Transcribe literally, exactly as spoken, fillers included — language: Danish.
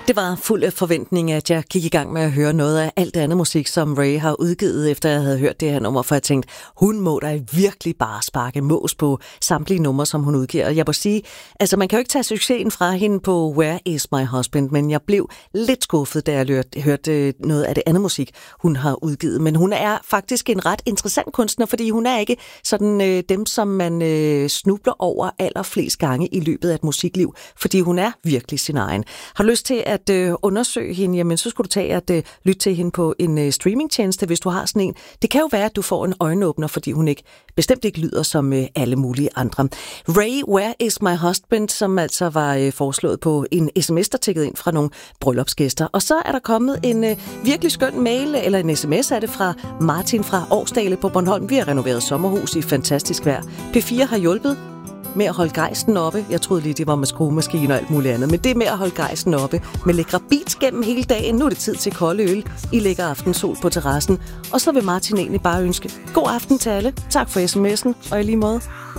Det var fuld af forventning, at jeg gik i gang med at høre noget af alt det andet musik, som Ray har udgivet, efter jeg havde hørt det her nummer, for jeg tænkte, hun må da virkelig bare sparke mås på samtlige numre, som hun udgiver. Og jeg må sige, altså man kan jo ikke tage succesen fra hende på Where Is My Husband, men jeg blev lidt skuffet, da jeg hørte noget af det andet musik, hun har udgivet. Men hun er faktisk en ret interessant kunstner, fordi hun er ikke sådan øh, dem, som man øh, snubler over allerflest gange i løbet af et musikliv, fordi hun er virkelig sin egen. Har du lyst til at øh, undersøge hende, jamen så skulle du tage at øh, lytte til hende på en øh, streamingtjeneste, hvis du har sådan en. Det kan jo være, at du får en øjenåbner, fordi hun ikke bestemt ikke lyder som øh, alle mulige andre. Ray, Where Is My Husband, som altså var øh, foreslået på en sms, der tikkede ind fra nogle bryllupsgæster. Og så er der kommet en øh, virkelig skøn mail, eller en sms af det fra Martin fra Årsdale på Bornholm. Vi har renoveret sommerhus i fantastisk vejr. P fire har hjulpet med at holde gejsten oppe. Jeg troede lige, det var med skruemaskiner og alt muligt andet. Men det med at holde gejsten oppe med lækre beats gennem hele dagen. Nu er det tid til kolde øl i lækker aftensol på terrassen. Og så vil Martin egentlig bare ønske god aften til alle. Tak for sms'en, og i lige måde.